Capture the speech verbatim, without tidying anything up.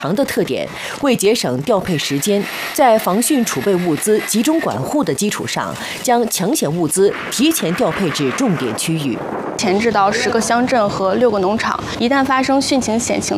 长的特点，为节省调配时间，在防汛储备物资集中管护的基础上，将抢险物资提前调配至重点区域， 前置到十个乡镇和六个农场，一旦发生汛情险情